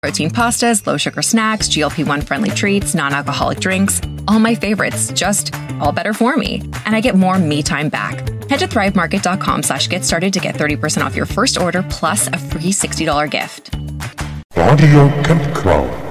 Protein pastas, low-sugar snacks, GLP-1 friendly treats, non-alcoholic drinks. All my favorites, just all better for me. And I get more me time back. Head to thrivemarket.com/get started to get 30% off your first order plus a free $60 gift. Audio Campcrawl.